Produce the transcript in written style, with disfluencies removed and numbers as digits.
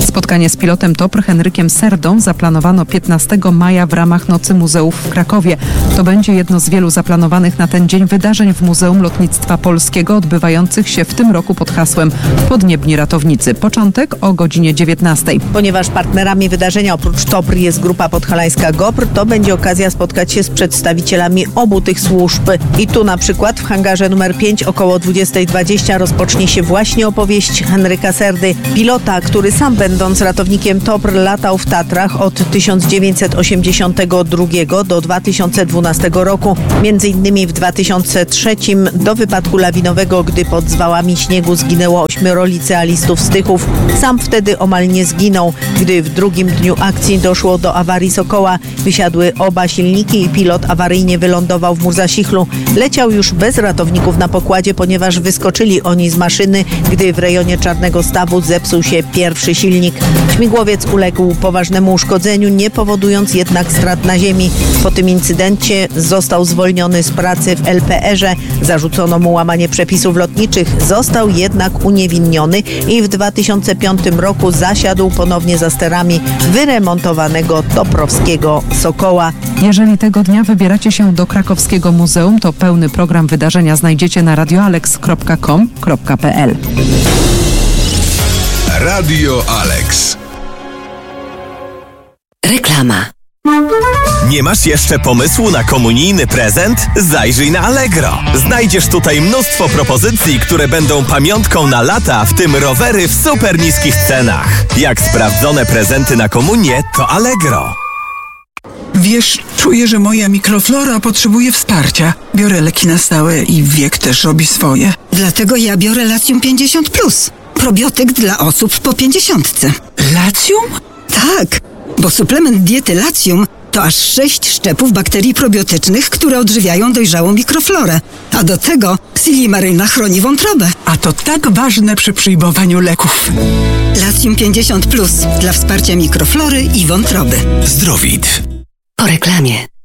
Spotkanie z pilotem TOPR Henrykiem Serdą zaplanowano 15 maja w ramach Nocy Muzeów w Krakowie. To będzie jedno z wielu zaplanowanych na ten dzień wydarzeń w Muzeum Lotnictwa Polskiego, odbywających się w tym roku pod hasłem Podniebni Ratownicy. Początek o godzinie 19. Ponieważ partnerami wydarzenia oprócz TOPR jest grupa podhalańska GOPR, to będzie okazja spotkać się z przedstawicielami obu tych służb. I tu na przykład w hangarze numer 5 około 20:20 rozpocznie się właśnie opowieść Henryka Serdy, pilota, który sam będąc ratownikiem TOPR latał w Tatrach od 1982 do 2012 roku. Między innymi w 2003 do wypadku lawinowego, gdy pod zwałami śniegu zginęło 8 licealistów z Tychów. Sam wtedy omal nie zginął, gdy w drugim dniu akcji doszło do awarii Sokoła. Wysiadły oba silniki i pilot awaryjnie wylądował w Murzachichlu. Leciał już bez ratowników na pokładzie, ponieważ wyskoczyli oni z maszyny, gdy w rejonie Czarnego Stawu zepsuł się pierwszy silnik. Śmigłowiec uległ poważnemu uszkodzeniu, nie powodując jednak strat na ziemi. Po tym incydencie został zwolniony z pracy w LPR-ze. Zarzucono mu łamanie przepisów lotniczych. Został jednak uniewinniony i w 2005 roku zasiadł ponownie za sterami wyremontowanego toprowskiego Sokoła. Jeżeli tego dnia wybieracie się do krakowskiego muzeum, to pełny program wydarzenia znajdziecie na radioalex.com.pl. Radio Alex. Reklama. Nie masz jeszcze pomysłu na komunijny prezent? Zajrzyj na Allegro. Znajdziesz tutaj mnóstwo propozycji, które będą pamiątką na lata, w tym rowery w super niskich cenach. Jak sprawdzone prezenty na komunię, to Allegro. Wiesz, czuję, że moja mikroflora potrzebuje wsparcia. Biorę leki na stałe i wiek też robi swoje. Dlatego ja biorę Latium 50+. Probiotyk dla osób po 50. Latium? Tak, bo suplement diety Latium to aż 6 szczepów bakterii probiotycznych, które odżywiają dojrzałą mikroflorę. A do tego silimaryna chroni wątrobę. A to tak ważne przy przyjmowaniu leków. Latium 50+ dla wsparcia mikroflory i wątroby. Zdrowit. Po reklamie.